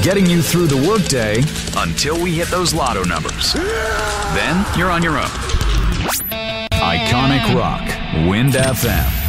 getting you through the workday until we hit those lotto numbers. Then you're on your own. Iconic Rock, Wind FM.